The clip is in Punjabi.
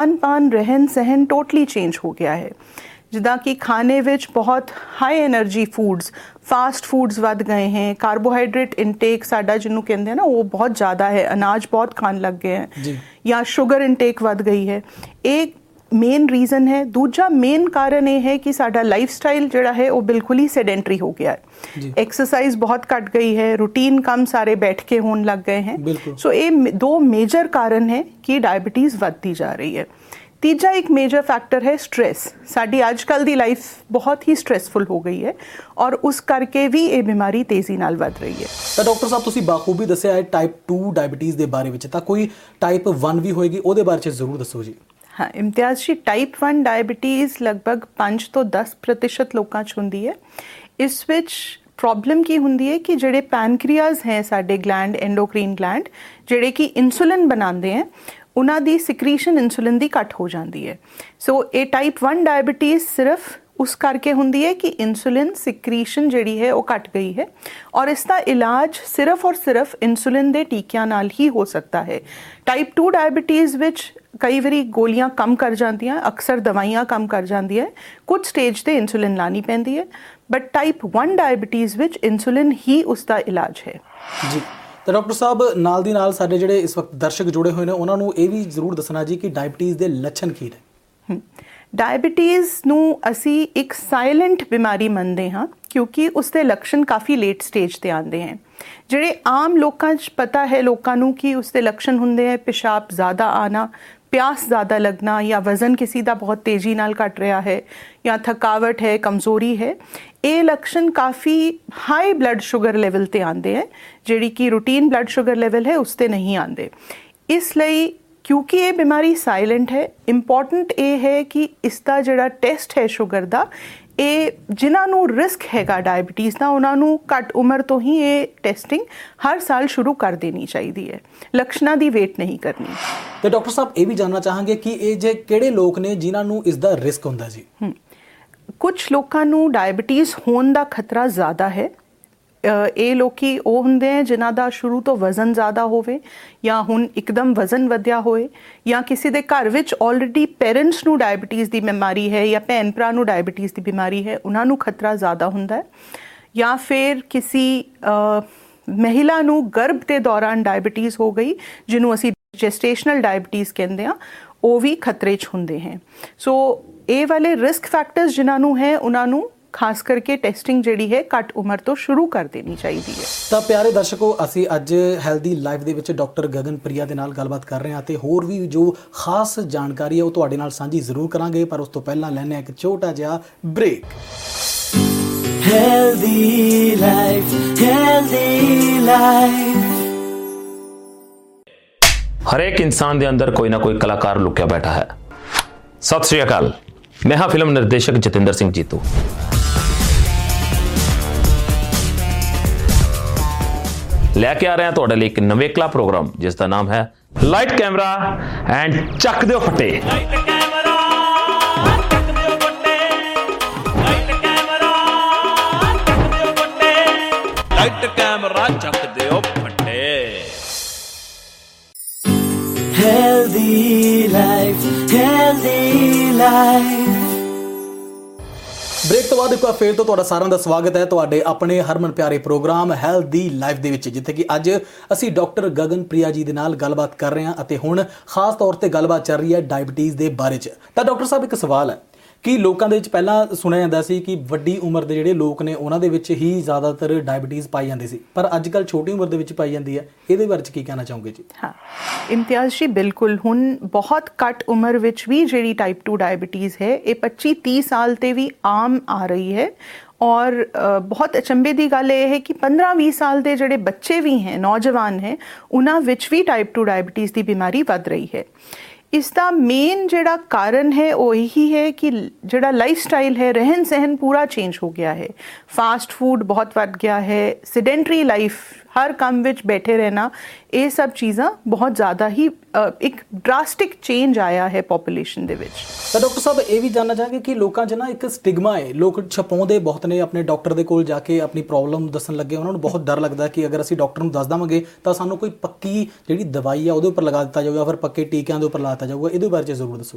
ਖਾਣ ਪਾਨ ਰਹਿਣ ਸਹਿਣ ਟੋਟਲੀ ਚੇਂਜ ਹੋ ਗਿਆ ਹੈ। ਜਿੱਦਾਂ ਕਿ ਖਾਣੇ ਵਿੱਚ ਬਹੁਤ high energy foods, fast foods ਵੱਧ ਗਏ हैं, ਕਾਰਬੋਹਾਈਡਰੇਟ ਇਨਟੇਕ ਸਾਡਾ ਜਿਹਨੂੰ ਕਹਿੰਦੇ हैं ना वो बहुत ज़्यादा है, अनाज बहुत खाने लग गए हैं, या शुगर इनटेक ਵੱਧ गई है। एक ਮੇਨ ਰੀਜ਼ਨ ਹੈ। ਦੂਜਾ ਮੇਨ ਕਾਰਨ ਇਹ ਹੈ ਕਿ ਸਾਡਾ ਲਾਈਫ ਸਟਾਈਲ ਜਿਹੜਾ ਹੈ ਉਹ ਬਿਲਕੁਲ ਹੀ ਸੈਡੈਂਟਰੀ ਹੋ ਗਿਆ ਹੈ। ਐਕਸਰਸਾਈਜ਼ ਬਹੁਤ ਘਟ ਗਈ ਹੈ, ਰੂਟੀਨ ਕੰਮ ਸਾਰੇ ਬੈਠ ਕੇ ਹੋਣ ਲੱਗ ਗਏ हैं। ਸੋ ਇਹ ਦੋ ਮੇਜਰ ਕਾਰਨ ਹੈ ਕਿ ਡਾਇਬੀਟੀਜ਼ ਵੱਧਦੀ ਜਾ ਰਹੀ ਹੈ। ਤੀਜਾ ਇੱਕ ਮੇਜਰ ਫੈਕਟਰ ਹੈ ਸਟ੍ਰੈਸ। ਸਾਡੀ ਅੱਜ ਕੱਲ੍ਹ ਦੀ ਲਾਈਫ ਬਹੁਤ ਹੀ ਸਟ੍ਰੈਸਫੁਲ ਹੋ ਗਈ ਹੈ ਔਰ ਉਸ ਕਰਕੇ ਵੀ ਇਹ ਬਿਮਾਰੀ ਤੇਜ਼ੀ ਨਾਲ ਵੱਧ ਰਹੀ ਹੈ। ਤਾਂ ਡਾਕਟਰ ਸਾਹਿਬ ਤੁਸੀਂ ਬਾਖੂਬੀ ਦੱਸਿਆ ਹੈ ਟਾਈਪ 2 ਡਾਇਬੀਟੀਜ਼ ਦੇ ਬਾਰੇ ਵਿੱਚ, ਤਾਂ ਕੋਈ ਟਾਈਪ 1 ਵੀ ਹੋਏਗੀ, ਉਹਦੇ ਬਾਰੇ 'ਚ ਜ਼ਰੂਰ ਦੱਸੋ ਜੀ। हाँ, इम्तियाज़ जी, टाइप 1 डायबिटीज़ लगभग 5 ਤੋਂ 10% ਲੋਕਾਂ 'ਚ ਹੁੰਦੀ ਹੈ। ਇਸ ਵਿੱਚ ਪ੍ਰੋਬਲਮ ਕੀ ਹੁੰਦੀ ਹੈ ਕਿ ਜਿਹੜੇ ਪੈਨਕ੍ਰੀਆਜ਼ ਹੈ ਸਾਡੇ ਗਲੈਂਡ, ਐਂਡੋਕਰੀਨ ਗਲੈਂਡ, ਜਿਹੜੇ ਕਿ ਇਨਸੂਲਿਨ ਬਣਾਉਂਦੇ ਹੈ, ਉਹਨਾਂ ਦੀ ਸਿਕਰੀਸ਼ਨ ਇਨਸੂਲਿਨ ਦੀ ਘੱਟ ਹੋ ਜਾਂਦੀ ਹੈ। ਸੋ ਇਹ ਟਾਈਪ 1 ਡਾਇਬੀਟੀਜ਼ ਸਿਰਫ ਉਸ ਕਰਕੇ ਹੁੰਦੀ ਹੈ ਕਿ ਇਨਸੂਲਿਨ ਸਿਕਰੀਸ਼ਨ ਜਿਹੜੀ ਹੈ ਉਹ ਘਟ ਗਈ ਹੈ ਔਰ ਇਸ ਦਾ ਇਲਾਜ ਸਿਰਫ ਔਰ ਸਿਰਫ ਇਨਸੂਲਿਨ ਦੇ ਟੀਕਿਆਂ ਨਾਲ ਹੀ ਹੋ ਸਕਦਾ ਹੈ। ਟਾਈਪ 2 ਡਾਇਬੀਟੀਜ਼ ਵਿੱਚ ਕਈ ਵਾਰੀ ਗੋਲੀਆਂ ਕੰਮ ਕਰ ਜਾਂਦੀਆਂ, ਅਕਸਰ ਦਵਾਈਆਂ ਕੰਮ ਕਰ ਜਾਂਦੀਆਂ, ਕੁਝ ਸਟੇਜ ਤੇ ਇਨਸੂਲਿਨ ਲਾਣੀ ਪੈਂਦੀ ਹੈ, ਬਟ ਟਾਈਪ 1 ਡਾਇਬੀਟੀਜ਼ ਵਿੱਚ ਇਨਸੂਲਿਨ ਹੀ ਉਸ ਦਾ ਇਲਾਜ ਹੈ ਜੀ। ਤਾਂ ਡਾਕਟਰ ਸਾਹਿਬ ਨਾਲ ਦੀ ਨਾਲ ਸਾਡੇ ਜਿਹੜੇ ਇਸ ਵਕਤ ਦਰਸ਼ਕ ਜੁੜੇ ਹੋਏ ਨੇ ਉਹਨਾਂ ਨੂੰ ਇਹ ਵੀ ਜ਼ਰੂਰ ਦੱਸਣਾ ਜੀ ਕਿ ਡਾਇਬੀਟੀਜ਼ ਦੇ ਲੱਛਣ ਕੀ ਨੇ। ਡਾਇਬੀਟੀਜ਼ ਨੂੰ ਅਸੀਂ ਇੱਕ ਸਾਇਲੈਂਟ ਬਿਮਾਰੀ ਮੰਨਦੇ ਹਾਂ ਕਿਉਂਕਿ ਉਸ ਦੇ ਲੱਛਣ ਕਾਫੀ ਲੇਟ ਸਟੇਜ ਤੇ ਆਉਂਦੇ ਹਨ। ਜਿਹੜੇ ਆਮ ਲੋਕਾਂ 'ਚ ਪਤਾ ਹੈ ਲੋਕਾਂ ਨੂੰ ਕਿ ਉਸ ਦੇ ਲੱਛਣ ਹੁੰਦੇ ਹੈ ਪਿਸ਼ਾਬ ਜ਼ਿਆਦਾ ਆਣਾ, ਪਿਆਸ ਜ਼ਿਆਦਾ ਲੱਗਣਾ, ਜਾਂ ਵਜ਼ਨ ਕਿਸੇ ਦਾ ਬਹੁਤ ਤੇਜ਼ੀ ਨਾਲ ਘਟ ਰਿਹਾ ਹੈ, ਜਾਂ ਥਕਾਵਟ ਹੈ, ਕਮਜ਼ੋਰੀ ਹੈ। ਇਹ ਲੱਛਣ ਕਾਫੀ ਹਾਈ ਬਲੱਡ ਸ਼ੂਗਰ ਲੈਵਲ ਤੇ ਆਉਂਦੇ ਹੈ, ਜਿਹੜੀ ਕਿ ਰੂਟੀਨ ਬਲੱਡ ਸ਼ੂਗਰ ਲੈਵਲ ਹੈ ਉਸ ਤੇ ਨਹੀਂ ਆਉਂਦੇ। ਇਸ ਲਈ ਕਿਉਂਕਿ ਇਹ ਬਿਮਾਰੀ ਸਾਇਲੈਂਟ ਹੈ, ਇੰਪੋਰਟੈਂਟ ਇਹ ਹੈ ਕਿ ਇਸ ਦਾ ਜਿਹੜਾ ਟੈਸਟ ਹੈ ਸ਼ੂਗਰ ਦਾ, ਇਹ ਜਿਨ੍ਹਾਂ ਨੂੰ ਰਿਸਕ ਹੈਗਾ ਡਾਇਬੀਟੀਜ਼ ਦਾ ਉਹਨਾਂ ਨੂੰ ਘੱਟ ਉਮਰ ਤੋਂ ਹੀ ਇਹ ਟੈਸਟਿੰਗ ਹਰ ਸਾਲ ਸ਼ੁਰੂ ਕਰ ਦੇਣੀ ਚਾਹੀਦੀ ਹੈ, ਲੱਛਣਾਂ ਦੀ ਵੇਟ ਨਹੀਂ ਕਰਨੀ। ਤੇ ਡਾਕਟਰ ਸਾਹਿਬ ਇਹ ਵੀ ਜਾਣਨਾ ਚਾਹਾਂਗੇ ਕਿ ਇਹ ਜੇ ਕਿਹੜੇ ਲੋਕ ਨੇ ਜਿਨ੍ਹਾਂ ਨੂੰ ਇਸ ਦਾ ਰਿਸਕ ਹੁੰਦਾ ਜੀ। ਕੁਝ ਲੋਕਾਂ ਨੂੰ ਡਾਇਬੀਟੀਜ਼ ਹੋਣ ਦਾ ਖਤਰਾ ਜ਼ਿਆਦਾ ਹੈ। ਇਹ ਲੋਕੀ ਉਹ ਹੁੰਦੇ ਹੈ ਜਿਨ੍ਹਾਂ ਦਾ ਸ਼ੁਰੂ ਤੋਂ ਵਜ਼ਨ ਜ਼ਿਆਦਾ ਹੋਵੇ, ਜਾਂ ਹੁਣ ਇੱਕਦਮ ਵਜ਼ਨ ਵਧਿਆ ਹੋਏ, ਜਾਂ ਕਿਸੇ ਦੇ ਘਰ ਵਿੱਚ ਆਲਰੇਡੀ ਪੇਰੈਂਟਸ ਨੂੰ ਡਾਇਬੀਟੀਜ਼ ਦੀ ਬਿਮਾਰੀ ਹੈ ਜਾਂ ਭੈਣ ਭਰਾ ਨੂੰ ਡਾਇਬੀਟੀਜ਼ ਦੀ ਬਿਮਾਰੀ ਹੈ, ਉਹਨਾਂ ਨੂੰ ਖਤਰਾ ਜ਼ਿਆਦਾ ਹੁੰਦਾ ਹੈ। ਜਾਂ ਫਿਰ ਕਿਸੇ ਮਹਿਲਾ ਨੂੰ ਗਰਭ ਦੇ ਦੌਰਾਨ ਡਾਇਬੀਟੀਜ਼ ਹੋ ਗਈ, ਜਿਹਨੂੰ ਅਸੀਂ ਜੈਸਟੇਸ਼ਨਲ ਡਾਇਬੀਟੀਜ਼ ਕਹਿੰਦੇ ਹਾਂ, ਉਹ ਵੀ ਖਤਰੇ 'ਚ ਹੁੰਦੇ ਹੈ। ਸੋ ਇਹ ਵਾਲੇ ਰਿਸਕ ਫੈਕਟਰਸ ਜਿਨ੍ਹਾਂ ਨੂੰ ਹੈ ਉਹਨਾਂ ਨੂੰ ਖਾਸ ਕਰਕੇ ਟੈਸਟਿੰਗ ਜਿਹੜੀ ਹੈ ਘੱਟ ਉਮਰ ਤੋਂ ਸ਼ੁਰੂ ਕਰ ਦੇਣੀ ਚਾਹੀਦੀ ਹੈ। ਤਾਂ ਪਿਆਰੇ ਦਰਸ਼ਕੋ, ਅਸੀਂ ਅੱਜ ਹੈਲਦੀ ਲਾਈਫ ਦੇ ਵਿੱਚ ਡਾਕਟਰ ਗਗਨ ਪ੍ਰਿਆ ਦੇ ਨਾਲ ਗੱਲਬਾਤ ਕਰ ਰਹੇ ਹਾਂ ਤੇ ਹੋਰ ਵੀ ਜੋ ਖਾਸ ਜਾਣਕਾਰੀ ਹੈ ਉਹ ਤੁਹਾਡੇ ਨਾਲ ਸਾਂਝੀ ਜ਼ਰੂਰ ਕਰਾਂਗੇ, ਪਰ ਉਸ ਤੋਂ ਪਹਿਲਾਂ ਲੈਂਦੇ ਹਾਂ ਇੱਕ ਛੋਟਾ ਜਿਹਾ break. Healthy life, healthy life. ਹਰੇਕ ਇਨਸਾਨ ਦੇ ਅੰਦਰ ਕੋਈ ਨਾ ਕੋਈ ਕਲਾਕਾਰ ਲੁਕਿਆ ਬੈਠਾ ਹੈ। ਸਤਿ ਸ਼੍ਰੀ ਅਕਾਲ, ਮੈਂ ਹਾਂ ਫਿਲਮ ਨਿਰਦੇਸ਼ਕ ਜਤਿੰਦਰ ਸਿੰਘ ਜੀਤੂ। ਲੈ ਕੇ ਆ ਰਹੇ ਹਾਂ ਤੁਹਾਡੇ ਲਈ ਇੱਕ ਨਵੇਕਲਾ ਪ੍ਰੋਗਰਾਮ ਜਿਸ ਦਾ ਨਾਮ ਹੈ ਲਾਈਟ ਕੈਮਰਾ ਐਂਡ ਚੱਕ ਦਿਓ ਫੱਟੇ। ਲਾਈਟ ਕੈਮਰਾ ਚੱਕ ਦਿਓ ਫੱਟੇ। Healthy life, healthy life. Break ਤੋਂ ਬਾਅਦ ਇੱਕ ਵਾਰ ਫੇਰ ਤੋਂ ਤੁਹਾਡਾ ਸਾਰਿਆਂ ਦਾ ਸਵਾਗਤ ਹੈ ਤੁਹਾਡੇ ਆਪਣੇ ਹਰਮਨ ਪਿਆਰੇ ਪ੍ਰੋਗਰਾਮ ਹੈਲਦੀ ਲਾਈਫ ਦੇ ਵਿੱਚ, ਜਿੱਥੇ ਕਿ ਅੱਜ ਅਸੀਂ ਡਾਕਟਰ ਗਗਨ ਪ੍ਰਿਆ ਜੀ ਦੇ ਨਾਲ ਗੱਲਬਾਤ ਕਰ ਰਹੇ ਹਾਂ ਅਤੇ ਹੁਣ ਖਾਸ ਤੌਰ ਤੇ ਗੱਲਬਾਤ ਚੱਲ ਰਹੀ ਹੈ ਡਾਇਬੀਟੀਜ਼ ਦੇ ਬਾਰੇ 'ਚ। ਤਾਂ ਡਾਕਟਰ ਸਾਹਿਬ ਇੱਕ ਸਵਾਲ ਹੈ ਕਿ ਲੋਕਾਂ ਦੇ ਵਿੱਚ ਪਹਿਲਾਂ ਸੁਣਿਆ ਜਾਂਦਾ ਸੀ ਕਿ ਵੱਡੀ ਉਮਰ ਦੇ ਜਿਹੜੇ ਲੋਕ ਨੇ ਉਹਨਾਂ ਦੇ ਵਿੱਚ ਹੀ ਜ਼ਿਆਦਾਤਰ ਡਾਇਬੀਟੀਜ਼ ਪਾਈ ਜਾਂਦੀ ਸੀ, ਪਰ ਅੱਜ ਕੱਲ੍ਹ ਛੋਟੀ ਉਮਰ ਦੇ ਵਿੱਚ ਪਾਈ ਜਾਂਦੀ ਹੈ। ਇਹਦੇ ਬਾਰੇ 'ਚ ਕੀ ਕਹਿਣਾ ਚਾਹੋਗੇ ਜੀ? ਹਾਂ ਇਮਤਿਆਜ਼ ਜੀ, ਬਿਲਕੁਲ ਹੁਣ ਬਹੁਤ ਘੱਟ ਉਮਰ ਵਿੱਚ ਵੀ ਜਿਹੜੀ ਟਾਈਪ 2 ਡਾਇਬੀਟੀਜ਼ ਹੈ ਇਹ 25-30 ਸਾਲ 'ਤੇ ਵੀ ਆਮ ਆ ਰਹੀ ਹੈ। ਔਰ ਬਹੁਤ ਅਚੰਭੇ ਦੀ ਗੱਲ ਇਹ ਹੈ ਕਿ 15-20 ਸਾਲ ਦੇ ਜਿਹੜੇ ਬੱਚੇ ਵੀ ਹੈ, ਨੌਜਵਾਨ ਹੈ, ਉਹਨਾਂ ਵਿੱਚ ਵੀ ਟਾਈਪ 2 ਡਾਇਬੀਟੀਜ਼ ਦੀ ਬਿਮਾਰੀ ਵੱਧ ਰਹੀ ਹੈ। ਇਸ ਦਾ ਮੇਨ ਜਿਹੜਾ ਕਾਰਨ ਹੈ ਉਹ ਇਹੀ ਹੈ ਕਿ ਜਿਹੜਾ ਲਾਈਫ ਸਟਾਈਲ ਹੈ, ਰਹਿਣ ਸਹਿਣ ਪੂਰਾ ਚੇਂਜ ਹੋ ਗਿਆ ਹੈ। ਫਾਸਟ ਫੂਡ ਬਹੁਤ ਵੱਧ ਗਿਆ ਹੈ, ਸੈਡੈਂਟਰੀ ਲਾਈਫ, ਹਰ ਕੰਮ ਵਿੱਚ ਬੈਠੇ ਰਹਿਣਾ, ਇਹ ਸਭ ਚੀਜ਼ਾਂ ਬਹੁਤ ਜ਼ਿਆਦਾ ਹੀ ਇੱਕ ਡਰਾਸਟਿਕ ਚੇਂਜ ਆਇਆ ਹੈ ਪੋਪੂਲੇਸ਼ਨ ਦੇ ਵਿੱਚ। ਤਾਂ ਡਾਕਟਰ ਸਾਹਿਬ ਇਹ ਵੀ ਜਾਣਨਾ ਚਾਹਾਂਗੇ ਕਿ ਲੋਕਾਂ 'ਚ ਨਾ ਇੱਕ ਸਟਿਗਮਾ ਹੈ, ਲੋਕ ਛਪਾਉਂਦੇ ਬਹੁਤ ਨੇ, ਆਪਣੇ ਡਾਕਟਰ ਦੇ ਕੋਲ ਜਾ ਕੇ ਆਪਣੀ ਪ੍ਰੋਬਲਮ ਦੱਸਣ ਲੱਗੇ ਉਹਨਾਂ ਨੂੰ ਬਹੁਤ ਡਰ ਲੱਗਦਾ ਕਿ ਅਗਰ ਅਸੀਂ ਡਾਕਟਰ ਨੂੰ ਦੱਸ ਦੇਵਾਂਗੇ ਤਾਂ ਸਾਨੂੰ ਕੋਈ ਪੱਕੀ ਜਿਹੜੀ ਦਵਾਈ ਆ ਉਹਦੇ ਉੱਪਰ ਲਗਾ ਦਿੱਤਾ ਜਾਊਗਾ, ਫਿਰ ਪੱਕੇ ਟੀਕਿਆਂ ਦੇ ਉੱਪਰ ਲਾ ਦਿੱਤਾ ਜਾਊਗਾ। ਇਹਦੇ ਬਾਰੇ 'ਚ ਜ਼ਰੂਰ ਦੱਸੋ।